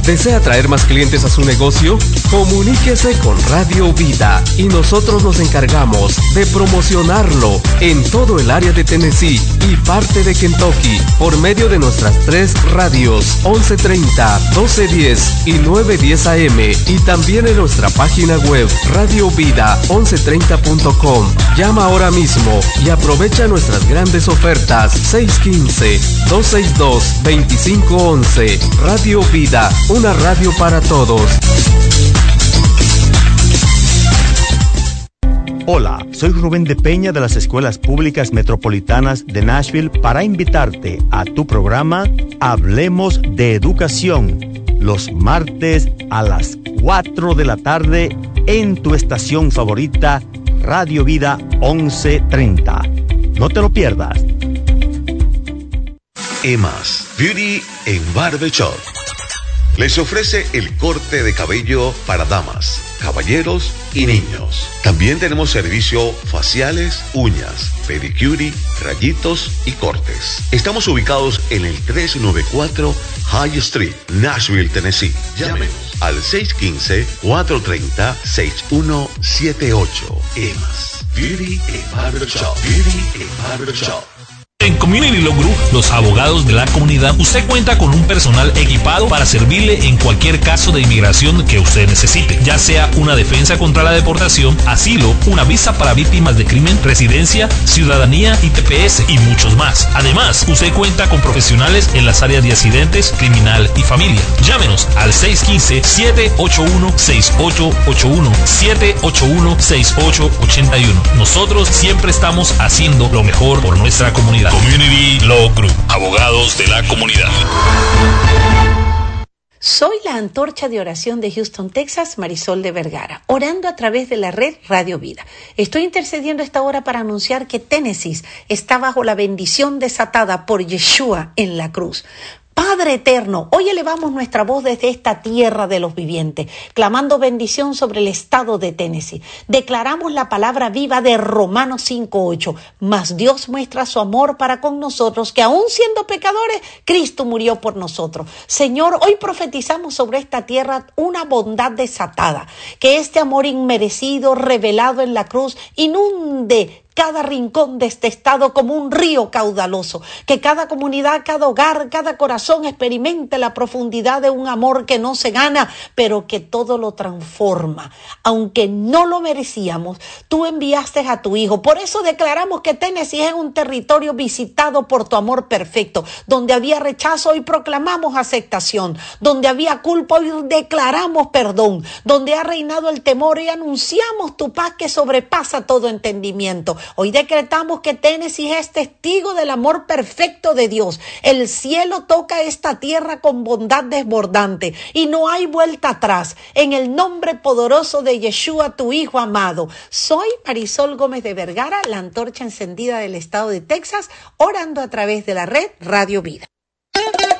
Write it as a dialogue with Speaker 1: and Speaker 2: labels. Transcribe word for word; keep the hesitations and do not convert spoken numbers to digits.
Speaker 1: ¿Desea traer más clientes a su negocio? Comuníquese con Radio Vida y nosotros nos encargamos de promocionarlo en todo el área de Tennessee y parte de Kentucky por medio de nuestras tres radios once treinta, doce diez y nueve diez A M y también en nuestra página web radio vida once treinta punto com. Llama ahora mismo y aprovecha nuestras grandes ofertas seis uno cinco, dos seis dos, dos cinco once. Radio Vida, una radio para todos.
Speaker 2: Hola, soy Rubén de Peña de las Escuelas Públicas Metropolitanas de Nashville para invitarte a tu programa Hablemos de Educación, los martes a las cuatro de la tarde en tu estación favorita, Radio Vida once treinta. No te lo pierdas.
Speaker 3: Emas Beauty en Barbershop les ofrece el corte de cabello para damas, caballeros y niños. También tenemos servicio faciales, uñas, pedicure, rayitos y cortes. Estamos ubicados en el trescientos noventa y cuatro High Street, Nashville, Tennessee. Llámenos al seis uno cinco, cuatro tres cero, seis uno siete ocho. Emas Beauty en Barbershop. Beauty en Barbershop.
Speaker 4: En Community Law Group, los abogados de la comunidad, usted cuenta con un personal equipado para servirle en cualquier caso de inmigración que usted necesite, ya sea una defensa contra la deportación, asilo, una visa para víctimas de crimen, residencia, ciudadanía y T P S y muchos más. Además, usted cuenta con profesionales en las áreas de accidentes, criminal y familia. Llámenos al seis uno cinco, siete ocho uno, seis ocho ocho uno, siete ocho uno, seis ocho ocho uno. Nosotros siempre estamos haciendo lo mejor por nuestra comunidad. Community Law Group, abogados de la comunidad.
Speaker 5: Soy la antorcha de oración de Houston, Texas, Marisol de Vergara, orando a través de la red Radio Vida. Estoy intercediendo esta hora para anunciar que Tennessee está bajo la bendición desatada por Yeshua en la cruz. Padre eterno, hoy elevamos nuestra voz desde esta tierra de los vivientes, clamando bendición sobre el estado de Tennessee. Declaramos la palabra viva de Romanos cinco ocho. Mas Dios muestra su amor para con nosotros, que aún siendo pecadores, Cristo murió por nosotros. Señor, hoy profetizamos sobre esta tierra una bondad desatada, que este amor inmerecido, revelado en la cruz, inunde cada rincón de este estado como un río caudaloso, que cada comunidad, cada hogar, cada corazón experimente la profundidad de un amor que no se gana, pero que todo lo transforma. Aunque no lo merecíamos, tú enviaste a tu Hijo. Por eso declaramos que Tennessee es un territorio visitado por tu amor perfecto. Donde había rechazo, hoy proclamamos aceptación. Donde había culpa, hoy declaramos perdón. Donde ha reinado el temor, hoy anunciamos tu paz que sobrepasa todo entendimiento. Hoy decretamos que Tennessee es testigo del amor perfecto de Dios. El cielo toca esta tierra con bondad desbordante y no hay vuelta atrás. En el nombre poderoso de Yeshua, tu Hijo amado. Soy Marisol Gómez de Vergara, la antorcha encendida del estado de Texas, orando a través de la red Radio Vida.